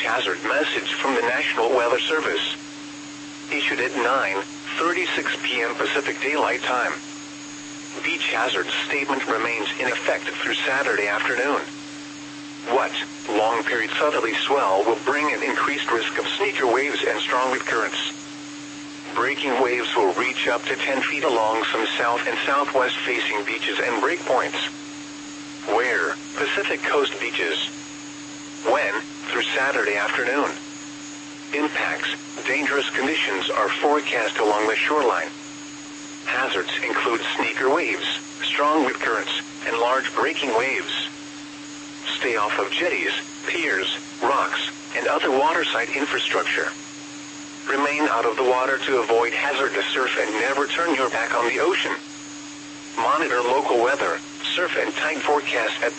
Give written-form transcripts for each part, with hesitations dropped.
hazard message from the National Weather Service. Issued at 9:36 p.m. Pacific Daylight Time. Beach hazard statement remains in effect through Saturday afternoon. What? Long period southerly swell will bring an increased risk of sneaker waves and strong wind currents. Breaking waves will reach up to 10 feet along some south and southwest facing beaches and breakpoints. Where? Pacific Coast beaches. When? Through Saturday afternoon. Impacts. Dangerous conditions are forecast along the shoreline. Hazards include sneaker waves, strong wind currents, and large breaking waves. Stay off of jetties, piers, rocks, and other waterside infrastructure. Remain out of the water to avoid hazardous surf and never turn your back on the ocean. Monitor local weather, surf and tide forecast at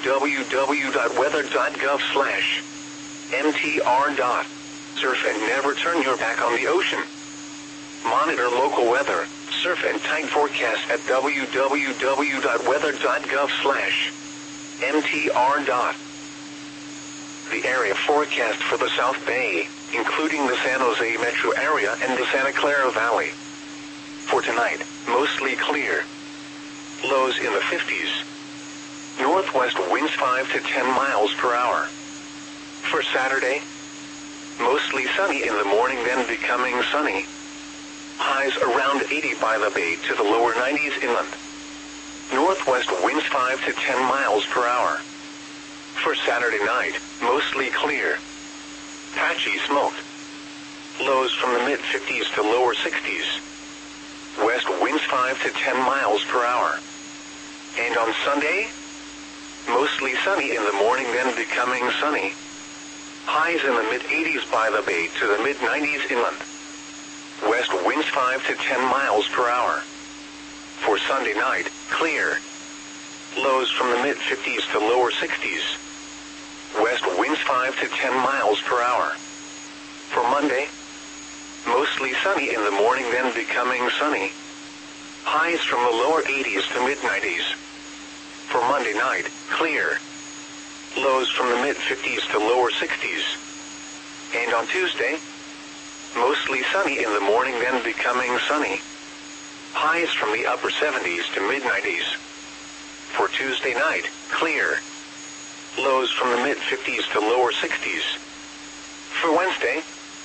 www.weather.gov/mtr. Surf and never turn your back on the ocean. Monitor local weather, surf and tide forecast at www.weather.gov/mtr. The area forecast for the South Bay, including the San Jose metro area and the Santa Clara Valley. For tonight, mostly clear. Lows in the 50s. Northwest winds 5 to 10 miles per hour. For Saturday, mostly sunny in the morning, then becoming sunny. Highs around 80 by the bay to the lower 90s inland. Northwest winds 5 to 10 miles per hour. For Saturday night, mostly clear. Patchy smoke. Lows from the mid-50s to lower 60s. West winds 5 to 10 miles per hour. And on Sunday, mostly sunny in the morning, then becoming sunny. Highs in the mid-80s by the bay to the mid-90s inland. West winds 5 to 10 miles per hour. For Sunday night, clear. Lows from the mid-50s to lower 60s. West winds 5 to 10 miles per hour. For Monday, mostly sunny in the morning, then becoming sunny. Highs from the lower 80s to mid-90s. For Monday night, clear. Lows from the mid-50s to lower 60s. And on Tuesday, mostly sunny in the morning, then becoming sunny. Highs from the upper 70s to mid-90s. For Tuesday night, clear. Lows from the mid-50s to lower 60s. For Wednesday,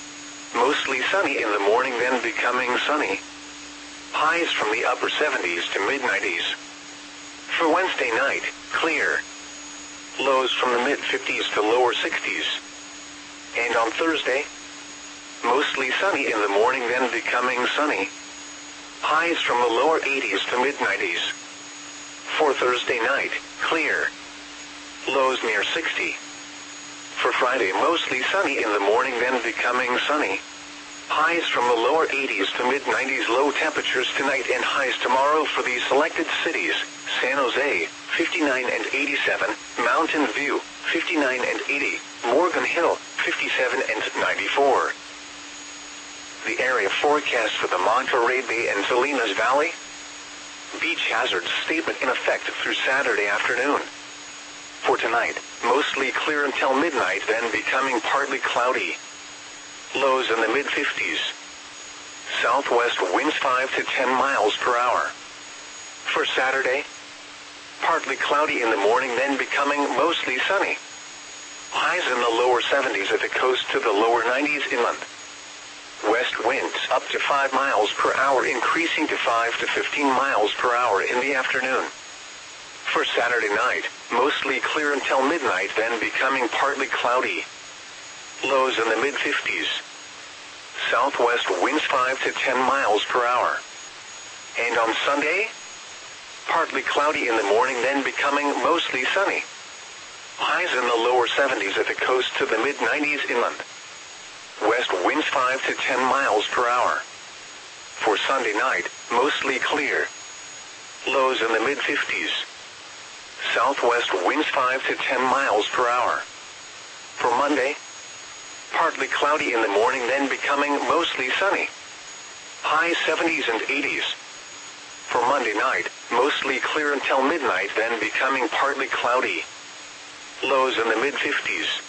mostly sunny in the morning, then becoming sunny. Highs from the upper 70s to mid-90s. For Wednesday night, clear. Lows from the mid-50s to lower 60s. And on Thursday, mostly sunny in the morning, then becoming sunny. Highs from the lower 80s to mid-90s. For Thursday night, clear. Lows near 60. For Friday, mostly sunny in the morning, then becoming sunny. Highs from the lower 80s to mid-90s. Low temperatures tonight and highs tomorrow for these selected cities: San Jose, 59 and 87, Mountain View, 59 and 80, Morgan Hill, 57 and 94. The area forecast for the Monterey Bay and Salinas Valley. Beach hazard statement in effect through Saturday afternoon. For tonight, mostly clear until midnight, then becoming partly cloudy. Lows in the mid-50s. Southwest winds 5 to 10 miles per hour. For Saturday, partly cloudy in the morning, then becoming mostly sunny. Highs in the lower 70s at the coast to the lower 90s inland. West winds up to 5 miles per hour, increasing to 5 to 15 miles per hour in the afternoon. For Saturday night, mostly clear until midnight, then becoming partly cloudy. Lows in the mid-50s. Southwest winds 5 to 10 miles per hour. And on Sunday, partly cloudy in the morning, then becoming mostly sunny. Highs in the lower 70s at the coast to the mid-90s inland. West winds 5 to 10 miles per hour. For Sunday night, mostly clear. Lows in the mid-50s. Southwest winds 5 to 10 miles per hour. For Monday, partly cloudy in the morning, then becoming mostly sunny. High 70s and 80s. For Monday night, mostly clear until midnight, then becoming partly cloudy. Lows in the mid-50s.